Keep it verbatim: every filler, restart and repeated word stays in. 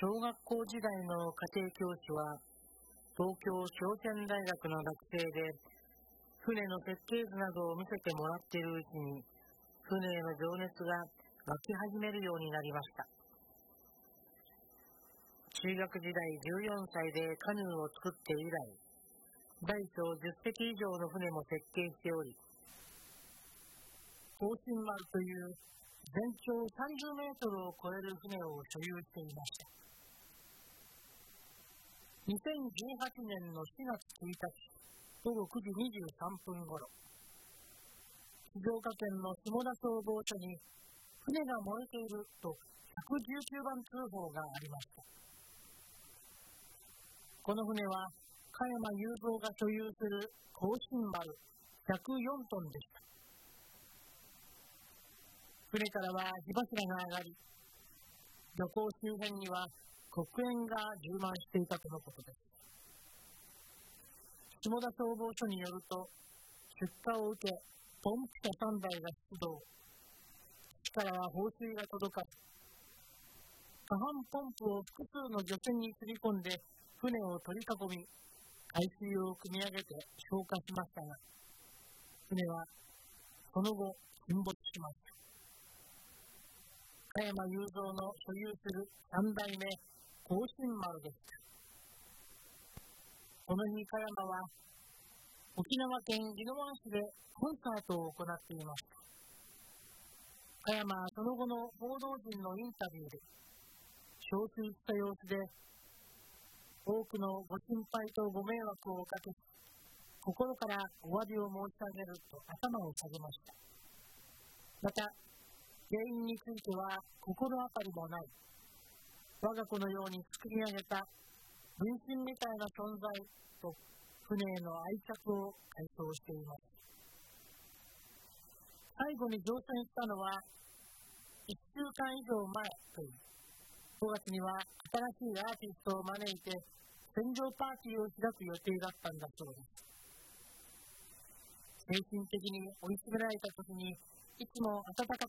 小学校時代の家庭教師は東京商船大学の学生で、船の設計図などを見せてもらっているうちに船への情熱が湧き始めるようになりました。中学時代じゅうよんさいでカヌーを作って以来、大小じゅっせき以上の船も設計しており、光進丸という全長さんじゅうメートルを超える船を所有していました。にせんじゅうはちねんのしがつついたち、ごごくじにじゅうさんぷんごろ、静岡県の下田消防署に船が燃えているとひゃくじゅうきゅうばん通報がありました。この船は加山雄三が所有する光進丸ひゃくよんトンでした。船からは火柱が上がり、漁港周辺には黒煙が充満していたとのことです。下田消防署によると、出火を受け、ポンプ車さんだいが出動。基地からは放水が届かず、下半ポンプを複数の漁船につぎ込んで船を取り囲み、海水を汲み上げて消火しましたが、船はその後沈没しました。加山雄三の所有するさんだいめ光進丸でした。この日、加山は沖縄県宜野湾市でコンサートを行っていました。加山はその後の報道陣のインタビューで、憔悴した様子で、多くのご心配とご迷惑をおかけし、心からお詫びを申し上げると頭を下げました。また、原因については心当たりもない。我が子のように作り上げた分身みたいな存在と船への愛着を回想しています。最後に乗船したのはいっしゅうかん以上前という、ごがつには新しいアーティストを招いて船上パーティーを開く予定だったんだそうです。精神的に追い詰められた時にいつも温かく